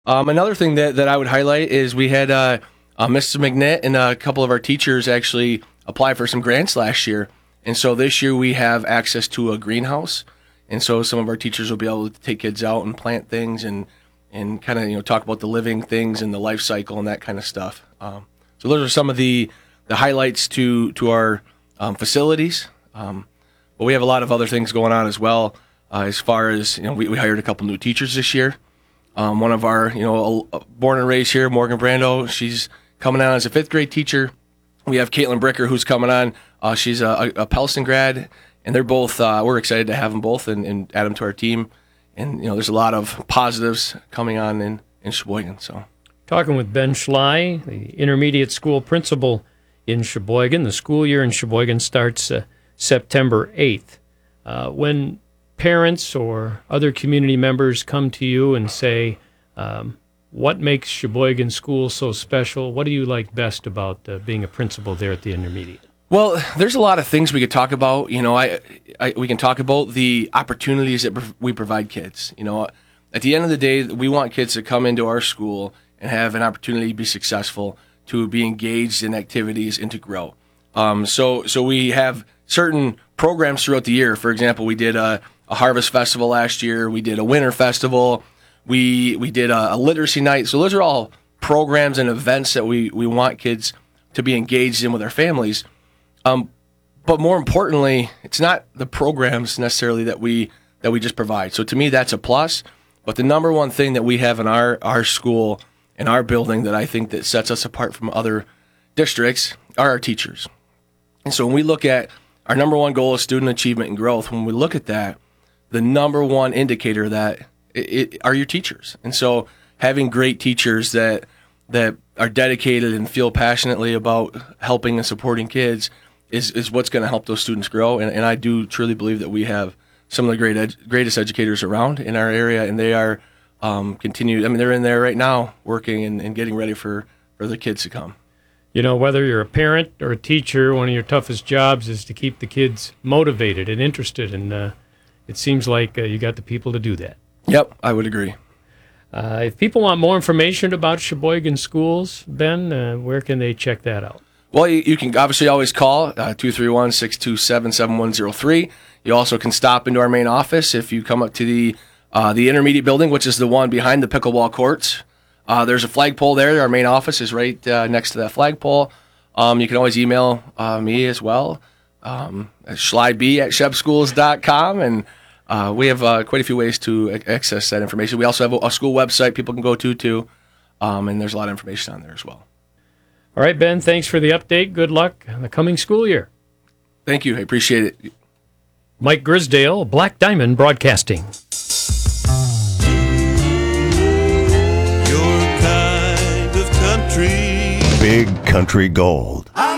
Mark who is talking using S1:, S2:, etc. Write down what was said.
S1: Another thing that I would highlight is we had Mrs. McNitt and a couple of our teachers actually apply for some grants last year. And so this year we have access to a greenhouse. And so some of our teachers will be able to take kids out and plant things and kind of talk about the living things and the life cycle and that kind of stuff. So those are some of the highlights to our facilities. But we have a lot of other things going on as well. As far as we hired a couple new teachers this year. One of our born and raised here, Morgan Brando, she's coming on as a 5th grade teacher. We have Caitlin Bricker, who's coming on. She's a Pelson grad, and they're both. We're excited to have them both and add them to our team. And there's a lot of positives coming on in Sheboygan. So,
S2: talking with Ben Schley, the intermediate school principal in Sheboygan. The school year in Sheboygan starts September 8th. When parents or other community members come to you and say, what makes Sheboygan School so special? What do you like best about being a principal there at the intermediate?
S1: Well, there's a lot of things we could talk about. We can talk about the opportunities that we provide kids. At the end of the day, we want kids to come into our school and have an opportunity to be successful, to be engaged in activities, and to grow. So we have certain programs throughout the year. For example, we did a Harvest Festival last year. We did a Winter Festival. We did a Literacy Night. So those are all programs and events that we want kids to be engaged in with their families. But more importantly, it's not the programs necessarily that we just provide. So to me, that's a plus. But the number one thing that we have in our school, in our building, that I think that sets us apart from other districts are our teachers. And so when we look at our number one goal is student achievement and growth, when we look at that, the number one indicator of that are your teachers. And so having great teachers that are dedicated and feel passionately about helping and supporting kids is what's going to help those students grow. And I do truly believe that we have some of the greatest educators around in our area, and they are continued. I mean, they're in there right now working and getting ready for the kids to come.
S2: Whether you're a parent or a teacher, one of your toughest jobs is to keep the kids motivated and interested, and it seems like you got the people to do that.
S1: Yep, I would agree.
S2: If people want more information about Sheboygan Schools, Ben, where can they check that out?
S1: Well, you can obviously always call 231-627-7103. You also can stop into our main office if you come up to the intermediate building, which is the one behind the pickleball courts. There's a flagpole there. Our main office is right next to that flagpole. You can always email me as well, schleib@shebschools.com, and we have quite a few ways to access that information. We also have a school website people can go to too, and there's a lot of information on there as well.
S2: All right, Ben, thanks for the update. Good luck in the coming school year.
S1: Thank you. I appreciate it.
S2: Mike Grisdale, Black Diamond Broadcasting.
S3: Your kind of country.
S4: Big Country Gold.